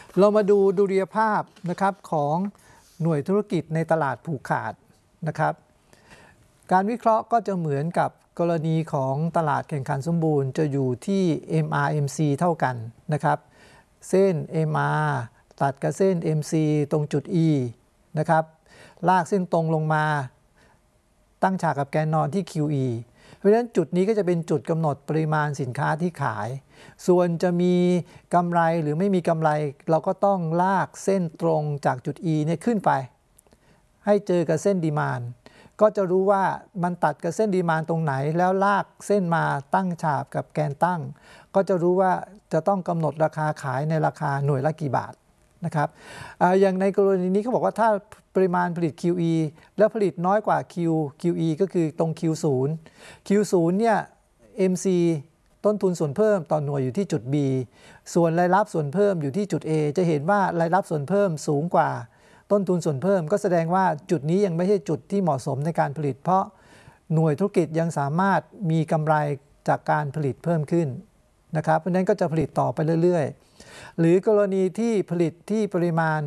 เรามาดูดุลยภาพนะครับของหน่วยธุรกิจในตลาดผูกขาดนะครับการวิเคราะห์ก็จะเหมือนกับกรณีของตลาดแข่งขันสมบูรณ์จะอยู่ที่ MRMC เท่ากันนะครับเส้น MR ตัดกับเส้น MC ตรงจุด E นะครับลากเส้นตรงลงมาตั้งฉากกับแกนนอนที่ QE เพราะฉะนั้นจุดนี้ก็จะเป็นจุดกำหนดปริมาณสินค้าที่ขายส่วนจะมีกำไรหรือไม่มีกำไรเราก็ต้องลากเส้นตรงจากจุด E เนี่ยขึ้นไปให้เจอกับเส้นดีมานด์ก็จะรู้ว่ามันตัดกับเส้นดีมานด์ตรงไหนแล้วลากเส้นมาตั้งฉากกับแกนตั้งก็จะรู้ว่าจะต้องกำหนดราคาขายในราคาหน่วยละกี่บาทนะครับอย่างในกรณีนี้เขาบอกว่าถ้าปริมาณผลิต QE แล้วผลิตน้อยกว่า QE ก็คือตรง Q0 เนี่ย MC ต้นทุนส่วนเพิ่มต่อหน่วยอยู่ที่จุด B ส่วนรายรับส่วนเพิ่มอยู่ที่จุด A จะเห็นว่ารายรับส่วนเพิ่มสูงกว่าต้นทุนส่วนเพิ่มก็แสดงว่าจุดนี้ยังไม่ใช่จุดที่เหมาะสมในการผลิตเพราะหน่วยธุรกิจยังสามารถมีกำไรจากการผลิตเพิ่มขึ้นนะครับเพราะนั้นก็จะผลิตต่อไปเรื่อยๆหรือกรณีที่ผลิตที่ปริมาณ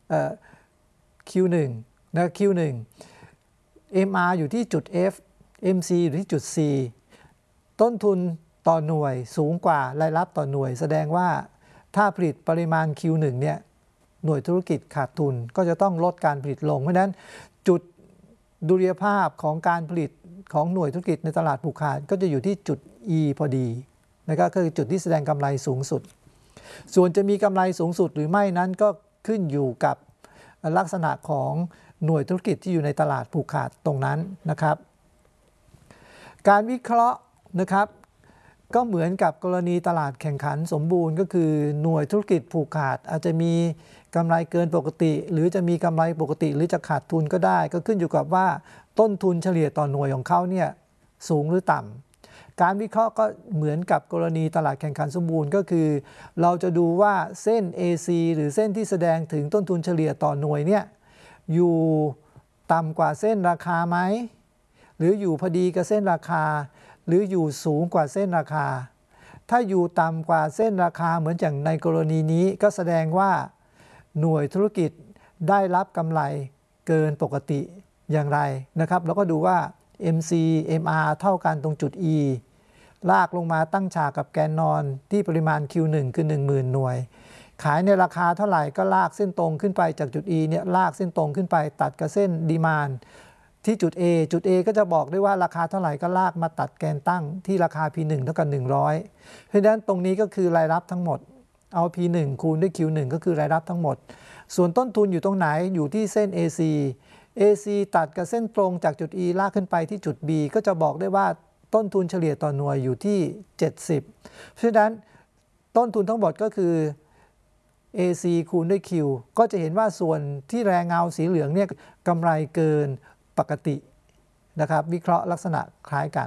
Q1 นะ Q1 MR อยู่ที่จุด F MC อยู่ที่จุด C ต้นทุนต่อหน่วยสูงกว่ารายรับต่อหน่วยแสดงว่าถ้าผลิตปริมาณ Q1 เนี่ยหน่วยธุรกิจขาดทุนก็จะต้องลดการผลิตลงเพราะฉะนั้นจุดดุลยภาพของการผลิตของหน่วยธุรกิจในตลาดผูกขาดก็จะอยู่ที่จุด E พอดีนะครับก็คือจุดที่แสดงกำไรสูงสุดส่วนจะมีกำไรสูงสุดหรือไม่นั้นก็ขึ้นอยู่กับลักษณะของหน่วยธุรกิจที่อยู่ในตลาดผูกขาดตรงนั้นนะครับการวิเคราะห์นะครับก็เหมือนกับกรณีตลาดแข่งขันสมบูรณ์ก็คือหน่วยธุรกิจผูกขาดอาจจะมีกำไรเกินปกติหรือจะมีกำไรปกติหรือจะขาดทุนก็ได้ก็ขึ้นอยู่กับว่าต้นทุนเฉลี่ยต่อหน่วยของเขาเนี่ยสูงหรือต่ำการวิเคราะห์ก็เหมือนกับกรณีตลาดแข่งขันสมบูรณ์ก็คือเราจะดูว่าเส้น AC หรือเส้นที่แสดงถึงต้นทุนเฉลี่ยต่อหน่วยเนี่ยอยู่ต่ำกว่าเส้นราคาไหมหรืออยู่พอดีกับเส้นราคาหรืออยู่สูงกว่าเส้นราคาถ้าอยู่ต่ำกว่าเส้นราคาเหมือนอย่างในกรณีนี้ก็แสดงว่าหน่วยธุรกิจได้รับกำไรเกินปกติอย่างไรนะครับแล้วก็ดูว่า MC MR เท่ากันตรงจุด E ลากลงมาตั้งฉากกับแกนนอนที่ปริมาณ Q1 คือ 10,000 หน่วยขายในราคาเท่าไหร่ก็ลากเส้นตรงขึ้นไปจากจุด E เนี่ยลากเส้นตรงขึ้นไปตัดกับเส้นดีมานด์ที่จุด A จุด A ก็จะบอกได้ว่าราคาเท่าไหร่ก็ลากมาตัดแกนตั้งที่ราคา P1 เท่ากับ100เพราะฉะนั้นตรงนี้ก็คือรายรับทั้งหมดเอา P1 คูณด้วย Q1 ก็คือรายรับทั้งหมดส่วนต้นทุนอยู่ตรงไหนอยู่ที่เส้น AC ตัดกับเส้นตรงจากจุด E ลากขึ้นไปที่จุด B ก็จะบอกได้ว่าต้นทุนเฉลี่ยต่อหน่วยอยู่ที่70เพราะฉะนั้นต้นทุนทั้งหมดก็คือ AC คูณด้วย Q ก็จะเห็นว่าส่วนที่แรงเงาสีเหลืองเนี่ยกำไรเกินปกตินะครับวิเคราะห์ลักษณะคล้ายกัน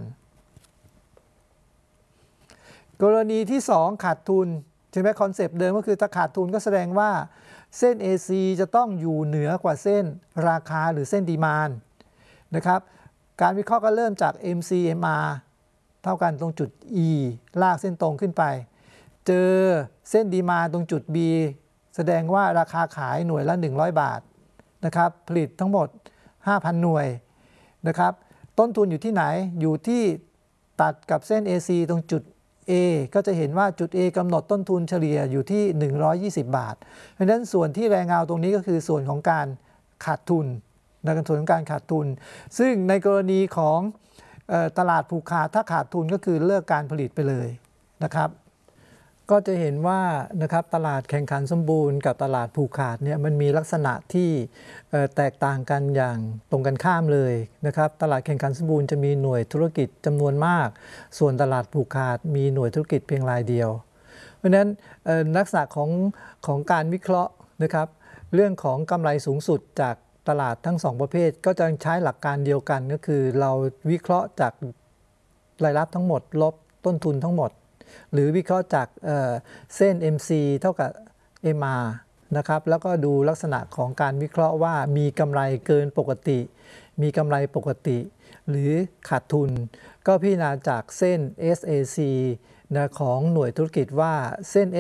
กรณีที่2ขาดทุนใช่ไหมคอนเซปต์เดิมก็คือถ้าขาดทุนก็แสดงว่าเส้น AC จะต้องอยู่เหนือกว่าเส้นราคาหรือเส้นดีมานด์นะครับการวิเคราะห์ก็เริ่มจาก MCMR เท่ากันตรงจุด E ลากเส้นตรงขึ้นไปเจอเส้นดีมานด์ตรงจุด B แสดงว่าราคาขายหน่วยละ100 บาทนะครับผลิตทั้งหมด 5,000 หน่วยนะครับต้นทุนอยู่ที่ไหนอยู่ที่ตัดกับเส้น AC ตรงจุด A ก็จะเห็นว่าจุด A กำหนดต้นทุนเฉลี่ยอยู่ที่120 บาทเพราะฉะนั้นส่วนที่แรงเงาตรงนี้ก็คือส่วนของการขาดทุนในส่วนของการขาดทุนซึ่งในกรณีของตลาดผูกขาดถ้าขาดทุนก็คือเลิกการผลิตไปเลยนะครับก็จะเห็นว่านะครับตลาดแข่งขันสมบูรณ์กับตลาดผูกขาดเนี่ยมันมีลักษณะที่แตกต่างกันอย่างตรงกันข้ามเลยนะครับตลาดแข่งขันสมบูรณ์จะมีหน่วยธุรกิจจำนวนมากส่วนตลาดผูกขาดมีหน่วยธุรกิจเพียงรายเดียวเพราะฉะนั้นลักษณะของการวิเคราะห์นะครับเรื่องของกำไรสูงสุดจากตลาดทั้ง2ประเภทก็จะใช้หลักการเดียวกันก็คือเราวิเคราะห์จากรายรับทั้งหมดลบต้นทุนทั้งหมดหรือวิเคราะห์จากเส้น MC เท่ากับ MR นะครับแล้วก็ดูลักษณะของการวิเคราะห์ว่ามีกำไรเกินปกติมีกำไรปกติหรือขาดทุนก็พิจารณาจากเส้น SAC นะของหน่วยธุรกิจว่าเส้น